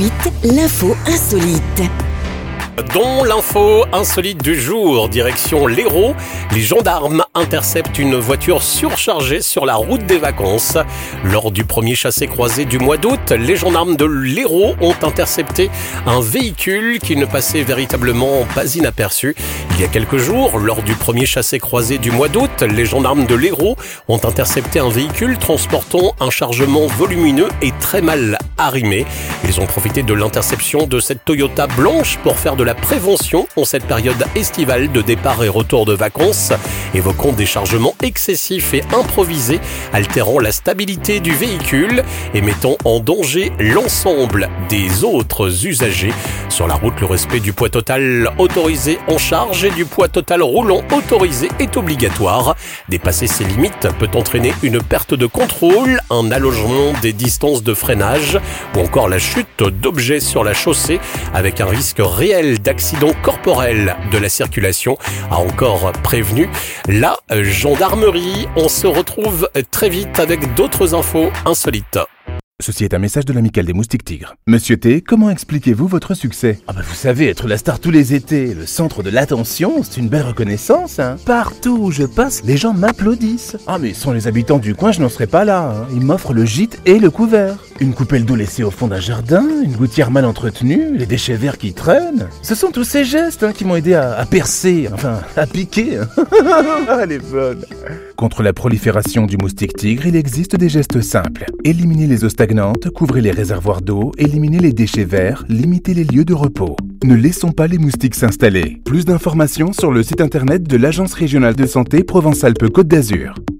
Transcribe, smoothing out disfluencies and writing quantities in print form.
suite, l'info insolite. Dans l'info insolite du jour, direction l'Hérault, les gendarmes interceptent une voiture surchargée sur la route des vacances. Lors du premier chassé-croisé du mois d'août, les gendarmes de l'Hérault ont intercepté un véhicule qui ne passait véritablement pas inaperçu. Il y a quelques jours, lors du premier chassé-croisé du mois d'août, les gendarmes de l'Hérault ont intercepté un véhicule transportant un chargement volumineux et très mal arrimé. Ils ont profité de l'interception de cette Toyota blanche pour faire de la prévention en cette période estivale de départ et retour de vacances, évoquant des chargements excessifs et improvisés, altérant la stabilité du véhicule et mettant en danger l'ensemble des autres usagers. Sur la route, le respect du poids total autorisé en charge et du poids total roulant autorisé est obligatoire. Dépasser ces limites peut entraîner une perte de contrôle, un allongement des distances de freinage ou encore la chute d'objets sur la chaussée avec un risque réel d'accident corporel de la circulation, a encore prévenu la gendarmerie. On se retrouve très vite avec d'autres infos insolites. Ceci est un message de l'Amicale des Moustiques Tigres. Monsieur T, comment expliquez-vous votre succès ? Vous savez, être la star tous les étés, le centre de l'attention, c'est une belle reconnaissance, hein. Partout où je passe, les gens m'applaudissent. Mais sans les habitants du coin, je n'en serais pas là, hein. Ils m'offrent le gîte et le couvert. Une coupelle d'eau laissée au fond d'un jardin, une gouttière mal entretenue, les déchets verts qui traînent. Ce sont tous ces gestes qui m'ont aidé à percer, à piquer. Elle est bonne. Contre la prolifération du moustique tigre, il existe des gestes simples. Éliminez les eaux stagnantes, couvrez les réservoirs d'eau, éliminez les déchets verts, limitez les lieux de repos. Ne laissons pas les moustiques s'installer. Plus d'informations sur le site internet de l'Agence régionale de santé Provence-Alpes-Côte d'Azur.